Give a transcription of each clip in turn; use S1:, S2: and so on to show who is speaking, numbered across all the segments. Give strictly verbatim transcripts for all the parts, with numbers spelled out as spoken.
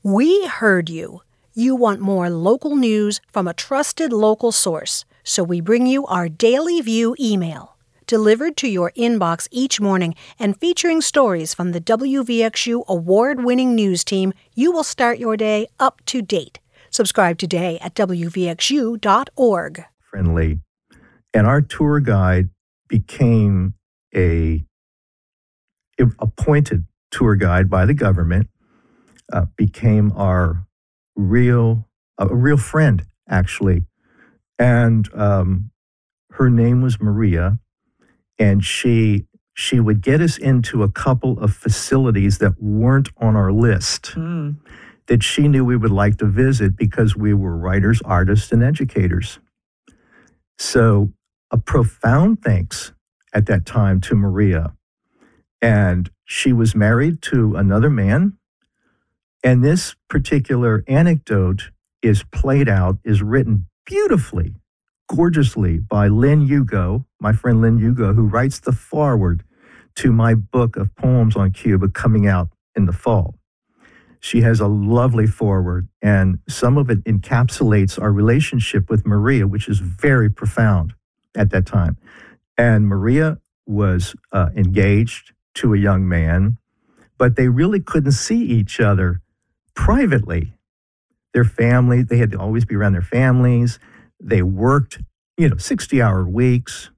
S1: We heard you. You want more local news from a trusted local source, so we bring you our Daily View email, delivered to your inbox each morning and featuring stories from the W V X U award-winning news team. You will start your day up to date. Subscribe today at W V X U dot org.
S2: Friendly. And our tour guide became a, a appointed tour guide by the government, uh, became our real, a real friend, actually. And um, her name was Maria, and she she would get us into a couple of facilities that weren't on our list, mm. that she knew we would like to visit because we were writers, artists, and educators. So a profound thanks at that time to Maria. And she was married to another man. And this particular anecdote is played out, is written beautifully, gorgeously by Lynn Hugo, my friend Lynn Hugo, who writes the foreword to my book of poems on Cuba coming out in the fall. She has a lovely foreword, and some of it encapsulates our relationship with Maria, which is very profound at that time. And Maria was uh, engaged to a young man, but they really couldn't see each other privately. Their family, they had to always be around their families. They worked, you know, sixty-hour weeks.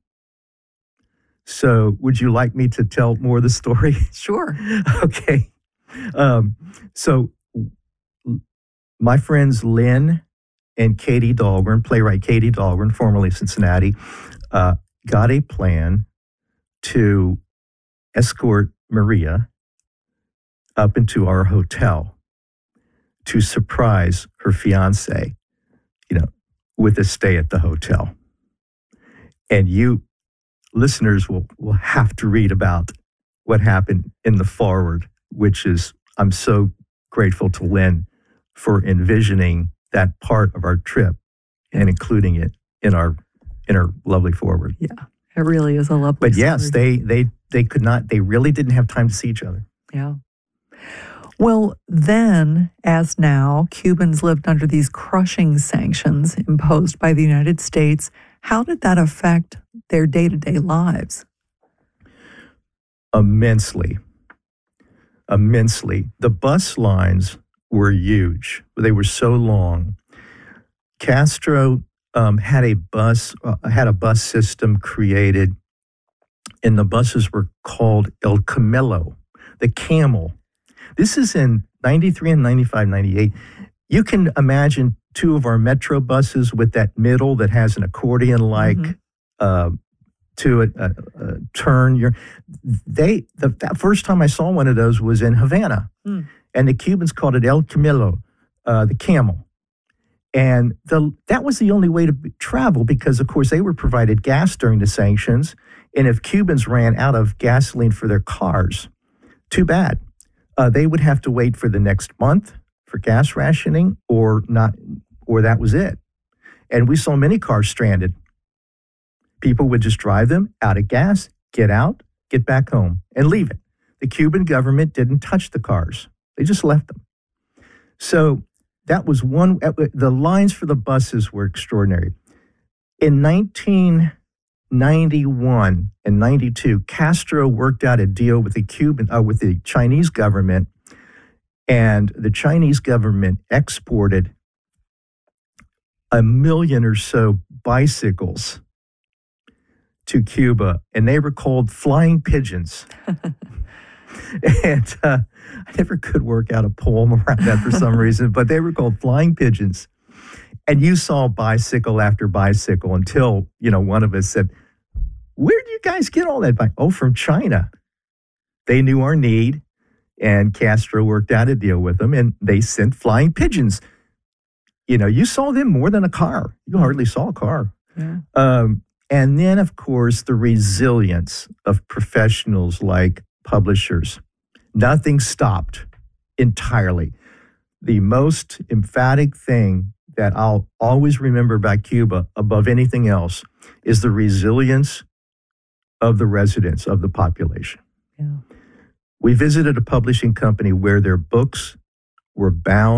S2: So would you like me to tell more of the story?
S3: Sure.
S2: Okay. Um, so my friends Lynn and Katie Dahlgren, playwright Katie Dahlgren, formerly Cincinnati, uh, got a plan to escort Maria up into our hotel to surprise her fiance, you know, with a stay at the hotel. And you listeners will, will have to read about what happened in the foreword, which is, I'm so grateful to Lynn for envisioning that part of our trip and including it in our in our lovely foreword.
S3: Yeah, it really is a lovely
S2: But
S3: story.
S2: yes, they they they could not, they really didn't have time to see each other.
S3: Yeah. Well, then, as now, Cubans lived under these crushing sanctions imposed by the United States. How did that affect their day-to-day lives?
S2: Immensely. Immensely. The bus lines were huge. They were so long. Castro um, had a bus uh, had a bus system created, and the buses were called El Camelo, the camel. This is in ninety-three and ninety-five, ninety-eight. You can imagine two of our metro buses with that middle that has an accordion-like mm-hmm. uh, to a, a, a turn. You're, they the that first time I saw one of those was in Havana, mm. and the Cubans called it El Camelo, uh, the camel. And the that was the only way to be, travel because, of course, they were provided gas during the sanctions. And if Cubans ran out of gasoline for their cars, too bad. Uh, they would have to wait for the next month for gas rationing, or not, or that was it. And we saw many cars stranded. People would just drive them out of gas, get out, get back home, and leave it. The Cuban government didn't touch the cars. They just left them. So that was one, the lines for the buses were extraordinary. In nineteen ninety-one and ninety-two, Castro worked out a deal with the Cuban, uh, with the Chinese government, and the Chinese government exported a million or so bicycles to Cuba, and they were called flying pigeons. And uh, I never could work out a poem around that for some reason, but they were called flying pigeons. And you saw bicycle after bicycle until, you know, one of us said, "Where do you guys get all that bike?" "Oh, from China." They knew our need, and Castro worked out a deal with them, and they sent flying pigeons. You know, you saw them more than a car. You hardly saw a car. Yeah. Um, and then, of course, the resilience of professionals like publishers. Nothing stopped entirely. The most emphatic thing that I'll always remember about Cuba above anything else is the resilience of the residents, of the population. Yeah. We visited a publishing company where their books were bound